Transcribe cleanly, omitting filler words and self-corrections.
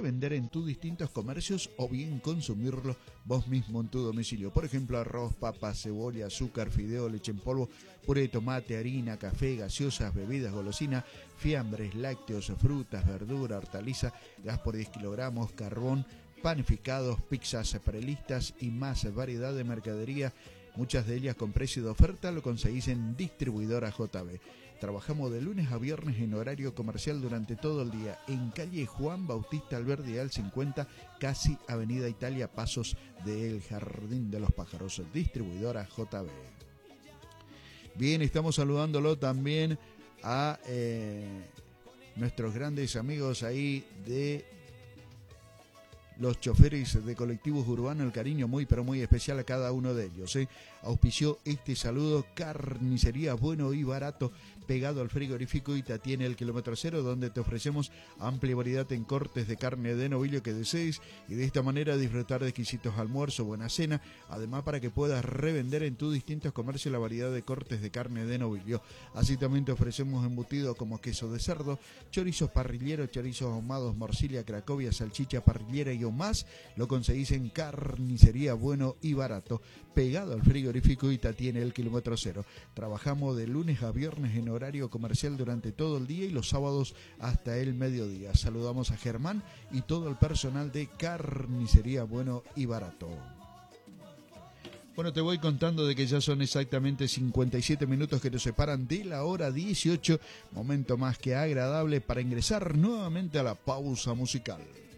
revender en tus distintos comercios o bien consumirlo vos mismo en tu domicilio. Por ejemplo, arroz, papas, cebolla, azúcar, fideo, leche en polvo, puré de tomate, harina, café, gaseosas, bebidas, golosinas, fiambres, lácteos, frutas, verdura, hortaliza, gas por 10 kilogramos, carbón, panificados, pizzas prelistas y más variedad de mercadería, muchas de ellas con precio de oferta. Lo conseguís en Distribuidora JB. Trabajamos de lunes a viernes en horario comercial durante todo el día en calle Juan Bautista Alberdial 50, casi Avenida Italia, pasos del Jardín de los Pájaros. Distribuidora JB. Bien, estamos saludándolo también a nuestros grandes amigos ahí de los choferes de colectivos urbanos. El cariño muy pero muy especial a cada uno de ellos. Auspició este saludo Carnicería Bueno y Barato, pegado al frigorífico Itatiene, el kilómetro cero, donde te ofrecemos amplia variedad en cortes de carne de novillo que desees, y de esta manera disfrutar de exquisitos almuerzos, buena cena, además para que puedas revender en tus distintos comercios la variedad de cortes de carne de novillo. Así también te ofrecemos embutidos como queso de cerdo, chorizos parrilleros, chorizos ahumados, morcilla, cracovia, salchicha parrillera y más. Lo conseguís en Carnicería Bueno y Barato, pegado al frigorífico Itatiene, el kilómetro cero. Trabajamos de lunes a viernes en horario comercial durante todo el día y los sábados hasta el mediodía. Saludamos a Germán y todo el personal de Carnicería Bueno y Barato. Bueno, te voy contando de que ya son exactamente 57 minutos que nos separan de la hora 18, momento más que agradable para ingresar nuevamente a la pausa musical.